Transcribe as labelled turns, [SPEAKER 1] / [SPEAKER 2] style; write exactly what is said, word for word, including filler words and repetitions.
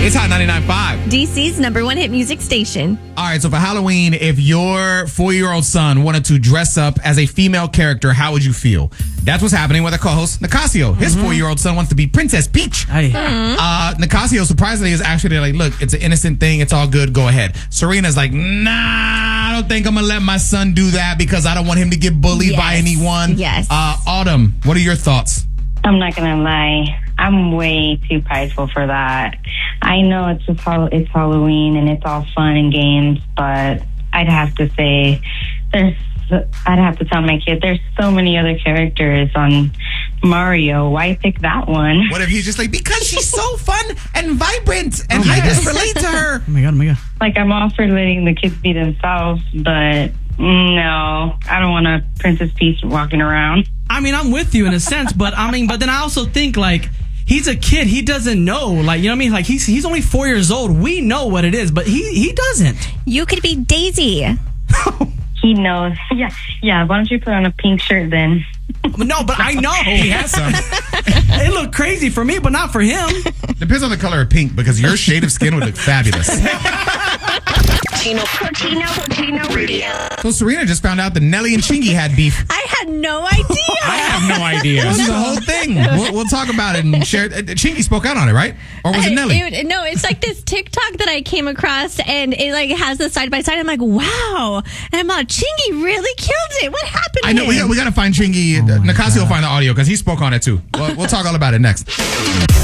[SPEAKER 1] It's Hot ninety-nine point five.
[SPEAKER 2] D C's number one hit music station.
[SPEAKER 1] All right, so for Halloween, if your four-year-old son wanted to dress up as a female character, how would you feel? That's what's happening with our co-host, Nicasio. His mm-hmm. four-year-old son wants to be Princess Peach.
[SPEAKER 3] Hey.
[SPEAKER 2] Mm-hmm.
[SPEAKER 1] Uh, Nicasio, surprisingly, is actually like, look, it's an innocent thing. It's all good. Go ahead. Serena's like, nah, I don't think I'm going to let my son do that because I don't want him to get bullied
[SPEAKER 2] yes.
[SPEAKER 1] by anyone.
[SPEAKER 2] Yes.
[SPEAKER 1] Uh, Autumn, what are your thoughts?
[SPEAKER 4] I'm not going to lie. I'm way too prideful for that. I know it's just how it's Halloween and it's all fun and games, but I'd have to say there's I'd have to tell my kid there's so many other characters on Mario. Why pick that one?
[SPEAKER 1] What if he's just like, because she's so fun and vibrant and
[SPEAKER 3] oh,
[SPEAKER 1] I
[SPEAKER 3] yes.
[SPEAKER 1] just relate to her.
[SPEAKER 3] Oh my God, oh my God.
[SPEAKER 4] Like, I'm all for letting the kids be themselves, but no, I don't want a Princess Peach walking around.
[SPEAKER 3] I mean, I'm with you in a sense, but I mean, but then I also think like, he's a kid. He doesn't know. Like, you know what I mean? Like, he's he's only four years old. We know what it is, but he, he doesn't.
[SPEAKER 2] You could be Daisy.
[SPEAKER 4] He knows. Yeah, yeah. Why don't you put on a pink shirt then?
[SPEAKER 3] No, but I know.
[SPEAKER 1] He has some.
[SPEAKER 3] It looked crazy for me, but not for him.
[SPEAKER 1] Depends on the color of pink, because your shade of skin would look fabulous.
[SPEAKER 5] Tino, Tino, Tino Radio.
[SPEAKER 1] So Serena just found out that Nelly and Chingy had beef.
[SPEAKER 2] I had no idea.
[SPEAKER 1] I have no idea. This is the whole thing. We'll, we'll talk about it and share. Chingy spoke out on it, right? Or was it Nelly?
[SPEAKER 2] It, no, it's like this TikTok that I came across, and it like has the side by side. I'm like, wow. And I'm like, Chingy really killed it. What happened?
[SPEAKER 1] I know.
[SPEAKER 2] to
[SPEAKER 1] we
[SPEAKER 2] him?
[SPEAKER 1] got, we got to find Chingy.
[SPEAKER 3] Oh
[SPEAKER 1] Nicasio will find the audio because he spoke on it too. We'll, we'll talk all about it next.